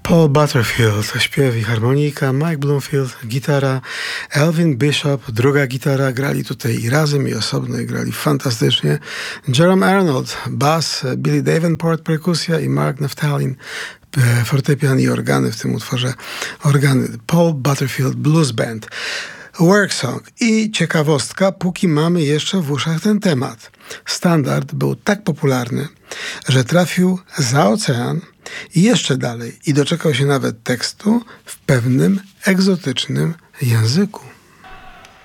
Paul Butterfield, śpiew i harmonika, Mike Bloomfield, gitara, Elvin Bishop, druga gitara, grali tutaj i razem, i osobno, i grali fantastycznie. Jerome Arnold, bass, Billy Davenport, perkusja i Mark Naftalin, fortepian i organy w tym utworze. Organy Paul Butterfield Blues Band. Work Song. I ciekawostka, póki mamy jeszcze w uszach ten temat. Standard był tak popularny, że trafił za ocean i jeszcze dalej i doczekał się nawet tekstu w pewnym egzotycznym języku.